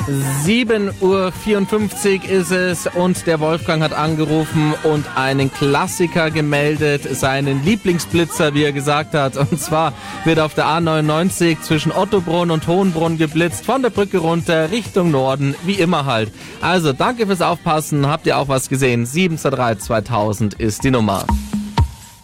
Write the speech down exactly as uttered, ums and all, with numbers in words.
sieben Uhr vierundfünfzig ist es und der Wolfgang hat angerufen und einen Klassiker gemeldet, seinen Lieblingsblitzer, wie er gesagt hat. Und zwar wird auf der A neunundneunzig zwischen Ottobrunn und Hohenbrunn geblitzt, von der Brücke runter Richtung Norden, wie immer halt. Also danke fürs Aufpassen, habt ihr auch was gesehen? sieben zwei drei zweitausend ist die Nummer.